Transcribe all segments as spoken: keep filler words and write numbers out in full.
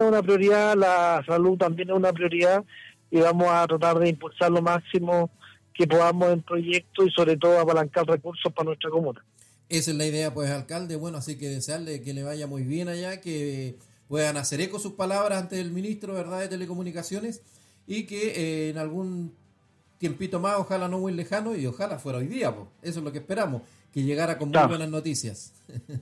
es una prioridad, la salud también es una prioridad y vamos a tratar de impulsar lo máximo que podamos en proyectos y sobre todo apalancar recursos para nuestra comuna. Esa es la idea, pues, alcalde. Bueno, así que desearle que le vaya muy bien allá, que puedan hacer eco sus palabras ante el ministro, ¿verdad?, de Telecomunicaciones, y que eh, en algún tiempito más, ojalá no muy lejano, y ojalá fuera hoy día, pues. Eso es lo que esperamos, que llegara con muy Claro. buenas noticias.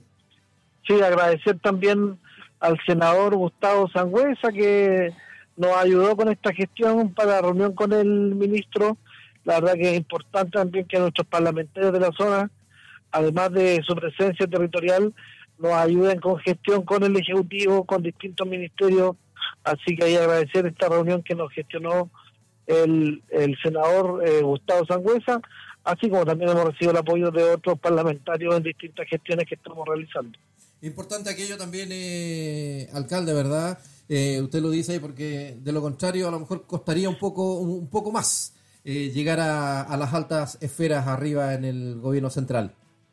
Sí, agradecer también al senador Gustavo Sangüesa, que nos ayudó con esta gestión para la reunión con el ministro. La verdad que es importante también que nuestros parlamentarios de la zona, además de su presencia territorial, nos ayuden con gestión con el Ejecutivo, con distintos ministerios. Así que hay que agradecer esta reunión que nos gestionó el, el senador eh, Gustavo Sangüesa, así como también hemos recibido el apoyo de otros parlamentarios en distintas gestiones que estamos realizando. Importante aquello también, eh, alcalde, ¿verdad? Eh, usted lo dice ahí porque de lo contrario a lo mejor costaría un poco un poco más eh, llegar a, a las altas esferas arriba en el gobierno central.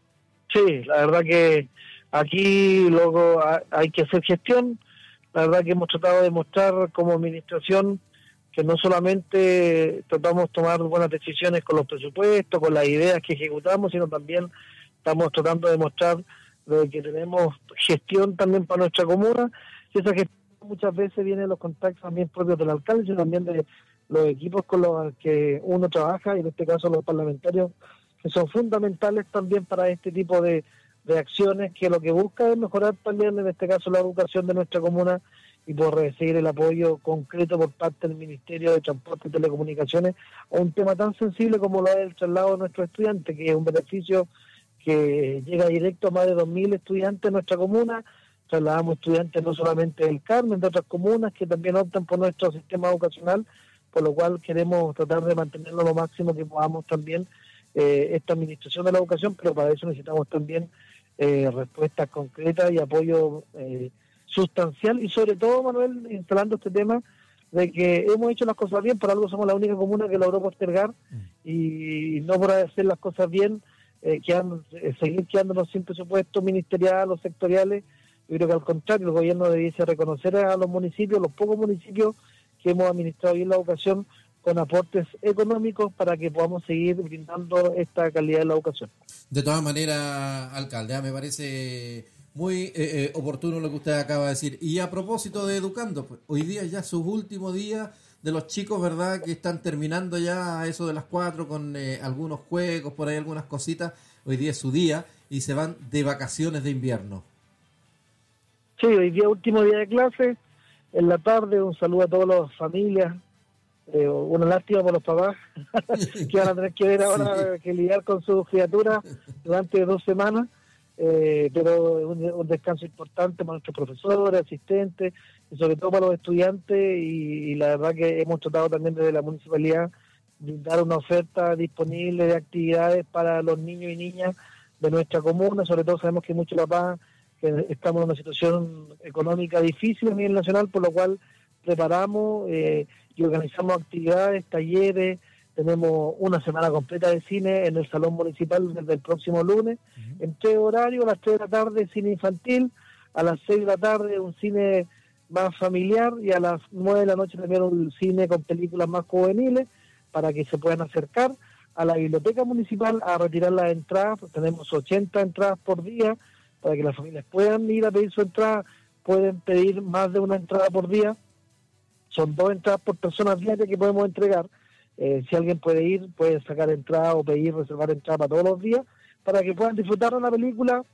Sí, la verdad que aquí luego hay que hacer gestión. La verdad que hemos tratado de mostrar como administración que no solamente tratamos de tomar buenas decisiones con los presupuestos, con las ideas que ejecutamos, sino también estamos tratando de mostrar de que tenemos gestión también para nuestra comuna, y esa gestión muchas veces viene de los contactos también propios del alcalde, sino también de los equipos con los que uno trabaja, y en este caso los parlamentarios, que son fundamentales también para este tipo de, de acciones, que lo que busca es mejorar también, en este caso, la educación de nuestra comuna, y por recibir el apoyo concreto por parte del Ministerio de Transporte y Telecomunicaciones a un tema tan sensible como lo es el traslado de nuestros estudiantes, que es un beneficio que llega directo a más de dos mil estudiantes en nuestra comuna. Trasladamos estudiantes no solamente del Carmen, de otras comunas que también optan por nuestro sistema educacional, por lo cual queremos tratar de mantenerlo lo máximo que podamos también eh, esta administración de la educación, pero para eso necesitamos también eh, respuestas concretas y apoyo eh, sustancial, y sobre todo, Manuel, instalando este tema de que hemos hecho las cosas bien, por algo somos la única comuna que logró postergar, y no por hacer las cosas bien, eh, quedando, eh, seguir quedándonos sin presupuesto ministerial o sectoriales. Yo creo que al contrario, el gobierno debiese reconocer a los municipios, los pocos municipios que hemos administrado bien la educación, con aportes económicos para que podamos seguir brindando esta calidad de la educación. De todas maneras, alcalde, me parece muy eh, eh, oportuno lo que usted acaba de decir. Y a propósito de educando, pues, hoy día ya sus últimos días de los chicos, ¿verdad?, que están terminando ya a eso de las cuatro con eh, algunos juegos, por ahí algunas cositas. Hoy día es su día y se van de vacaciones de invierno. Sí, hoy día último día de clase, en la tarde, un saludo a todas las familias, eh, una lástima por los papás que van a tener que ver ahora, sí, que lidiar con sus criaturas durante dos semanas, eh, pero es un, un descanso importante para nuestros profesores, asistentes, y sobre todo para los estudiantes, y, y la verdad que hemos tratado también desde la municipalidad de dar una oferta disponible de actividades para los niños y niñas de nuestra comuna. Sobre todo sabemos que muchos papás que estamos en una situación económica difícil a nivel nacional, por lo cual preparamos eh, y organizamos actividades, talleres. Tenemos una semana completa de cine en el Salón Municipal desde el próximo lunes, uh-huh, en tres horarios: a las tres de la tarde cine infantil, a las seis de la tarde un cine más familiar, y a las nueve de la noche también un cine con películas más juveniles, para que se puedan acercar a la biblioteca municipal a retirar las entradas. Tenemos ochenta entradas por día, para que las familias puedan ir a pedir su entrada. Pueden pedir más de una entrada por día, son dos entradas por persona diaria que podemos entregar. Eh, si alguien puede ir, puede sacar entrada o pedir, reservar entrada para todos los días, para que puedan disfrutar de una película,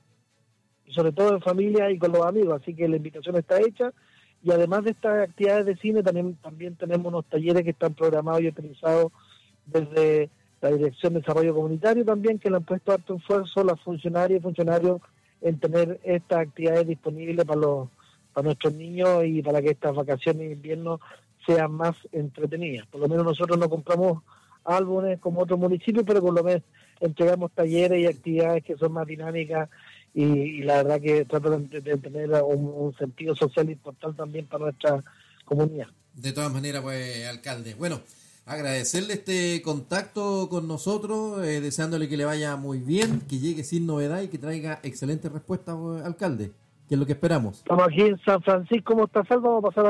sobre todo en familia y con los amigos. Así que la invitación está hecha, y además de estas actividades de cine, también, también tenemos unos talleres que están programados y organizados desde la Dirección de Desarrollo Comunitario también, que le han puesto harto esfuerzo las funcionarias y funcionarios en tener estas actividades disponibles para los para nuestros niños, y para que estas vacaciones de invierno sean más entretenidas. Por lo menos nosotros no compramos álbumes como otros municipios, pero por lo menos entregamos talleres y actividades que son más dinámicas, y, y la verdad que tratan de, de tener un, un sentido social importante también para nuestra comunidad. De todas maneras, pues, alcalde, bueno, agradecerle este contacto con nosotros, eh, deseándole que le vaya muy bien, que llegue sin novedad y que traiga excelentes respuestas, alcalde, que es lo que esperamos. Estamos aquí en San Francisco Mostazal, vamos a pasar a